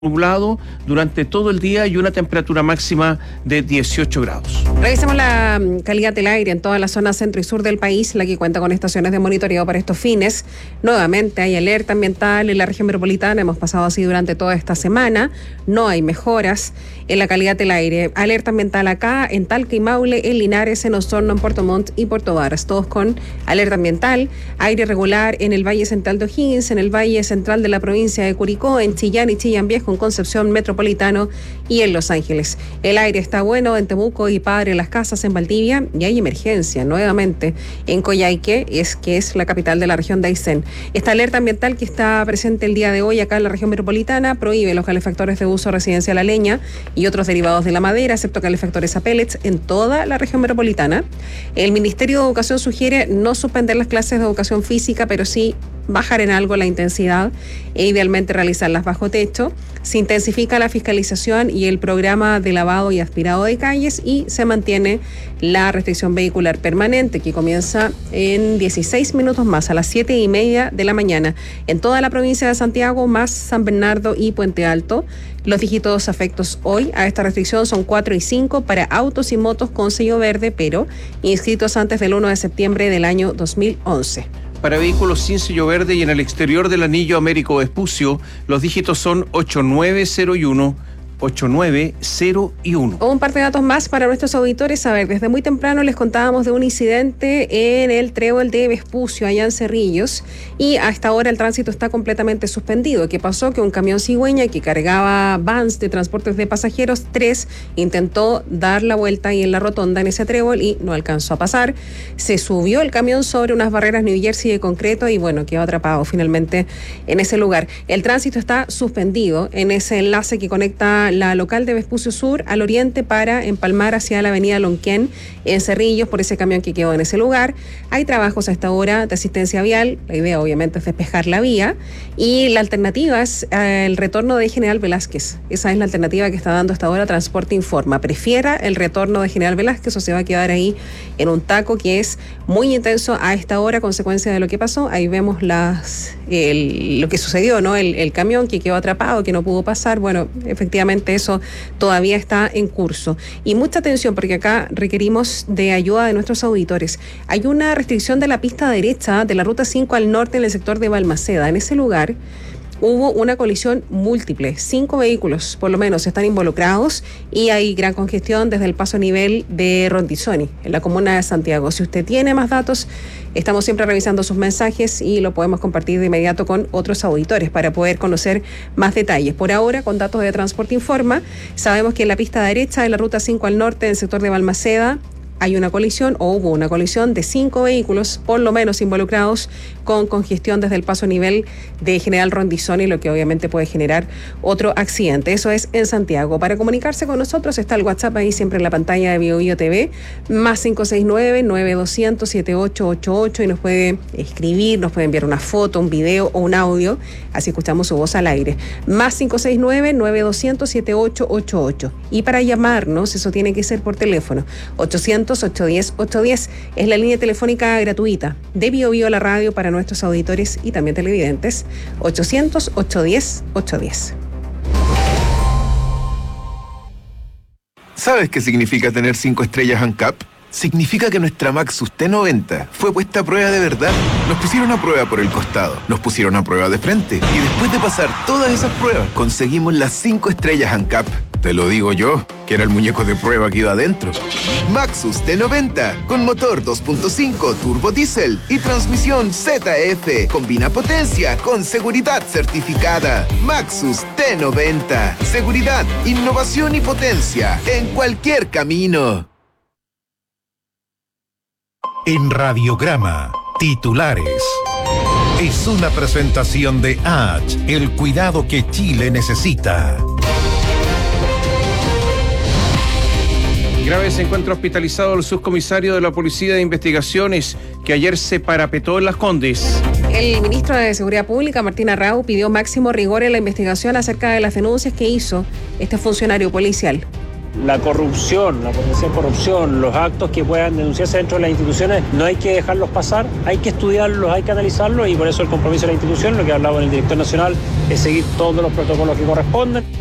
nublado durante todo el día y una temperatura máxima de 18 grados. Revisemos la calidad del aire en toda la zona centro y sur del país, la que cuenta con estaciones de monitoreo para estos fines. Nuevamente hay alerta ambiental en la región metropolitana, hemos pasado así durante toda esta semana. No hay mejoras en la calidad del aire. Alerta ambiental acá en Talca y Maule, en Linares, en Osorno, en Puerto Montt y Puerto Varas, todos con alerta ambiental. Aire regular en el Valle Central de O'Higgins, en el Valle Central de la provincia de Curicó, en Chillán y Chillán Viejo, en Concepción Metropolitano y en Los Ángeles. El aire está bueno en Temuco y Padre Las Casas, en Valdivia, y hay emergencia nuevamente en Coyhaique, que es la capital de la región de Aysén. Esta alerta ambiental que está presente el día de hoy acá en la región metropolitana prohíbe los calefactores de uso residencial a leña y otros derivados de la madera, excepto calefactores a pellets, en toda la región metropolitana. El Ministerio de Educación sugiere no suspender las clases de educación física, pero sí bajar en algo la intensidad e idealmente realizarlas bajo techo. Se intensifica la fiscalización y el programa de lavado y aspirado de calles y se mantiene la restricción vehicular permanente que comienza en 16 minutos más, a las 7:30 de la mañana en toda la provincia de Santiago, más San Bernardo y Puente Alto. Los dígitos afectos hoy a esta restricción son 4 y 5 para autos y motos con sello verde, pero inscritos antes del 1 de septiembre del año 2011. Para vehículos sin sello verde y en el exterior del anillo Américo Vespucio, los dígitos son 8901. 8901. Un par de datos más para nuestros auditores. A ver, desde muy temprano les contábamos de un incidente en el trébol de Vespucio, allá en Cerrillos, y hasta ahora el tránsito está completamente suspendido. ¿Qué pasó? Que un camión cigüeña que cargaba vans de transportes de pasajeros, 3, intentó dar la vuelta ahí en la rotonda en ese trébol y no alcanzó a pasar. Se subió el camión sobre unas barreras New Jersey de concreto y bueno, quedó atrapado finalmente en ese lugar. El tránsito está suspendido en ese enlace que conecta la local de Vespucio Sur al oriente para empalmar hacia la avenida Lonquén en Cerrillos por ese camión que quedó en ese lugar. Hay trabajos a esta hora de asistencia vial. La idea obviamente es despejar la vía y la alternativa es el retorno de General Velázquez. Esa es la alternativa que está dando hasta ahora Transporte Informa. Prefiera el retorno de General Velázquez o se va a quedar ahí en un taco que es muy intenso a esta hora, consecuencia de lo que pasó. Ahí vemos lo que sucedió, ¿no? El camión que quedó atrapado, que no pudo pasar. Bueno, efectivamente eso todavía está en curso. Y mucha atención porque acá requerimos de ayuda de nuestros auditores. Hay una restricción de la pista derecha de la ruta 5 al norte en el sector de Balmaceda. En ese lugar hubo una colisión múltiple, 5 vehículos por lo menos están involucrados y hay gran congestión desde el paso a nivel de Rondizoni, en la comuna de Santiago. Si usted tiene más datos, estamos siempre revisando sus mensajes y lo podemos compartir de inmediato con otros auditores para poder conocer más detalles. Por ahora, con datos de Transporte Informa, sabemos que en la pista derecha de la ruta 5 al norte, en el sector de Balmaceda, hay una colisión o hubo una colisión de 5 vehículos, por lo menos involucrados, con congestión desde el paso a nivel de General Rondizoni, lo que obviamente puede generar otro accidente. Eso es en Santiago. Para comunicarse con nosotros está el WhatsApp ahí siempre en la pantalla de BioBio TV, más 569-9200-7888 y nos puede escribir, nos puede enviar una foto, un video o un audio, así escuchamos su voz al aire. Más 569-9200-7888. Y para llamarnos, eso tiene que ser por teléfono, 800-810-810 es la línea telefónica gratuita de BioBio la radio para nuestros auditores y también televidentes. 800-810-810. ¿Sabes qué significa tener 5 estrellas ANCAP? Significa que nuestra Maxus T90 fue puesta a prueba de verdad. Nos pusieron a prueba por el costado, nos pusieron a prueba de frente y después de pasar todas esas pruebas conseguimos las 5 estrellas ANCAP. Te lo digo yo, que era el muñeco de prueba que iba adentro. Maxus T90, con motor 2.5 turbo diésel y transmisión ZF. Combina potencia con seguridad certificada. Maxus T90. Seguridad, innovación y potencia en cualquier camino. En Radiograma, titulares. Es una presentación de H, el cuidado que Chile necesita. Grave se encuentra hospitalizado el subcomisario de la Policía de Investigaciones que ayer se parapetó en Las Condes. El ministro de Seguridad Pública, Martín Arrau, pidió máximo rigor en la investigación acerca de las denuncias que hizo este funcionario policial. La corrupción, la potencial corrupción, los actos que puedan denunciarse dentro de las instituciones, no hay que dejarlos pasar, hay que estudiarlos, hay que analizarlos y por eso el compromiso de la institución, lo que ha hablado el director nacional, es seguir todos los protocolos que corresponden.